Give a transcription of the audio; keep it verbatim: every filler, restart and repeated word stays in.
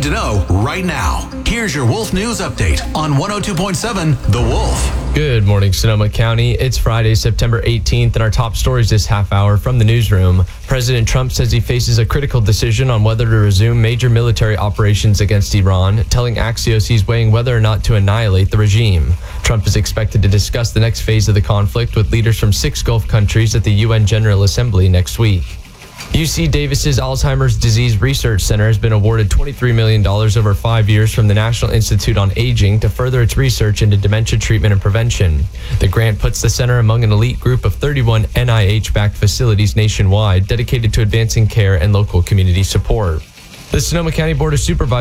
to know right now. Here's your Wolf News Update on one oh two point seven The Wolf. Good morning, Sonoma County. It's Friday, September eighteenth, and our top stories this half hour from the newsroom. President Trump says he faces a critical decision on whether to resume major military operations against Iran, telling Axios he's weighing whether or not to annihilate the regime. Trump is expected to discuss the next phase of the conflict with leaders from six Gulf countries at the U N General Assembly next week. U C Davis's Alzheimer's Disease Research Center has been awarded twenty-three million dollars over five years from the National Institute on Aging to further its research into dementia treatment and prevention. The grant puts the center among an elite group of thirty-one N I H-backed facilities nationwide dedicated to advancing care and local community support. The Sonoma County Board of Supervisors